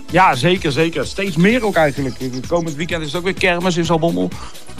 Ja, zeker, zeker. Steeds meer ook eigenlijk. Komend weekend is het ook weer kermis in Zaltbommel.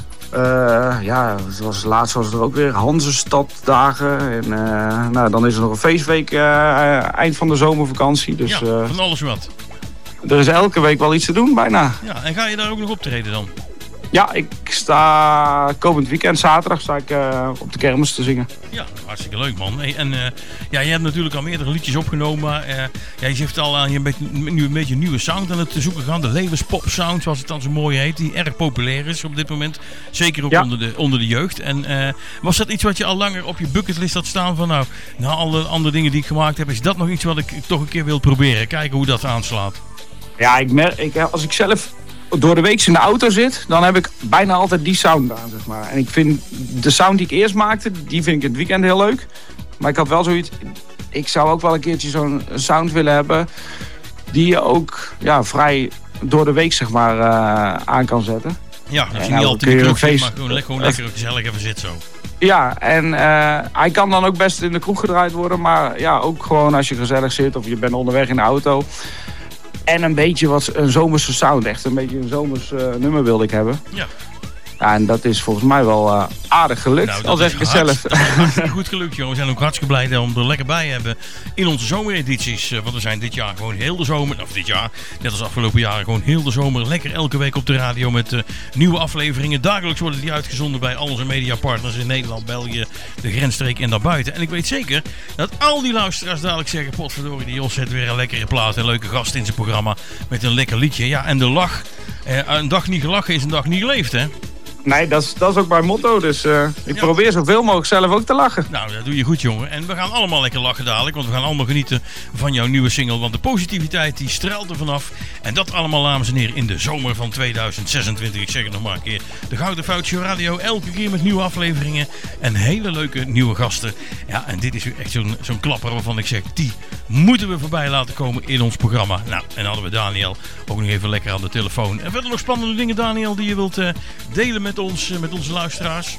Laatst was er ook weer Hanzestaddagen. En dan is er nog een feestweek eind van de zomervakantie. Dus, van alles wat. Er is elke week wel iets te doen, bijna. Ja, en ga je daar ook nog optreden dan? Ja, ik sta komend weekend, zaterdag, sta ik op de kermis te zingen. Ja, hartstikke leuk, man. Hey, en je hebt natuurlijk al meerdere liedjes opgenomen. Maar je zegt al aan, je bent nu een beetje een nieuwe sound aan het zoeken gaan. De levenspop sound, zoals het dan zo mooi heet. Die erg populair is op dit moment. Zeker ook onder de jeugd. En was dat iets wat je al langer op je bucketlist had staan? Van na alle andere dingen die ik gemaakt heb, is dat nog iets wat ik toch een keer wil proberen? Kijken hoe dat aanslaat. Ja, als ik zelf door de week in de auto zit, dan heb ik bijna altijd die sound aan, zeg maar. En ik vind de sound die ik eerst maakte, die vind ik in het weekend heel leuk. Maar ik had wel zoiets, ik zou ook wel een keertje zo'n sound willen hebben die je ook vrij door de week, zeg maar, aan kan zetten. Ja, dat je niet altijd in de kroeg zit, maar gewoon lekker gezellig even zit zo. Ja, en hij kan dan ook best in de kroeg gedraaid worden, maar ja, ook gewoon als je gezellig zit of je bent onderweg in de auto. En een beetje een zomerse sound, echt een beetje een zomers nummer wilde ik hebben. Ja. Ja, en dat is volgens mij wel aardig gelukt, al zeg ik het zelf. Goed gelukt, jongen. We zijn ook hartstikke blij om er lekker bij te hebben in onze zomeredities. Want we zijn dit jaar gewoon heel de zomer, of dit jaar, net als afgelopen jaren, gewoon heel de zomer lekker elke week op de radio met nieuwe afleveringen. Dagelijks worden die uitgezonden bij al onze mediapartners in Nederland, België, de grensstreek en daarbuiten. En ik weet zeker dat al die luisteraars dadelijk zeggen, potverdorie, die Jos zet weer een lekkere plaat en leuke gast in zijn programma met een lekker liedje. Ja, en de lach, een dag niet gelachen is een dag niet geleefd, hè? Nee, dat is ook mijn motto. Dus ik probeer zoveel mogelijk zelf ook te lachen. Nou, dat doe je goed, jongen. En we gaan allemaal lekker lachen dadelijk. Want we gaan allemaal genieten van jouw nieuwe single. Want de positiviteit die straalt er vanaf. En dat allemaal, dames en heren, in de zomer van 2026. Ik zeg het nog maar een keer. De Gouden Foutje Radio. Elke keer met nieuwe afleveringen. En hele leuke nieuwe gasten. Ja, en dit is weer echt zo'n klapper waarvan ik zeg, die moeten we voorbij laten komen in ons programma. Nou, en hadden we Daniel ook nog even lekker aan de telefoon. En verder nog spannende dingen, Daniel, die je wilt delen met onze luisteraars?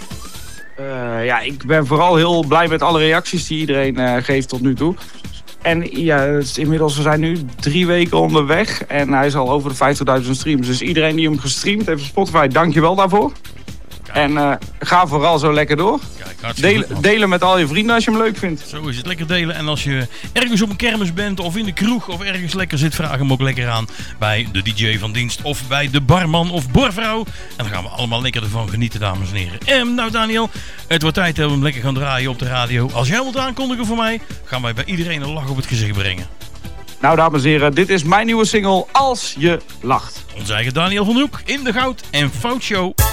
Ik ben vooral heel blij met alle reacties die iedereen geeft tot nu toe. En ja, inmiddels we zijn nu 3 weken onderweg en hij is al over de 50.000 streams. Dus iedereen die hem gestreamd heeft op Spotify, dankjewel daarvoor. En ga vooral zo lekker door. Delen met al je vrienden als je hem leuk vindt. Zo is het, lekker delen. En als je ergens op een kermis bent of in de kroeg of ergens lekker zit, vraag hem ook lekker aan bij de DJ van dienst of bij de barman of borvrouw. En dan gaan we allemaal lekker ervan genieten, dames en heren. Nou Daniel, het wordt tijd dat we hem lekker gaan draaien op de radio. Als jij wilt aankondigen voor mij, gaan wij bij iedereen een lach op het gezicht brengen. Nou dames en heren, dit is mijn nieuwe single Als je lacht. Onze eigen Daniel van der Hoek in de Goud en Fout Show.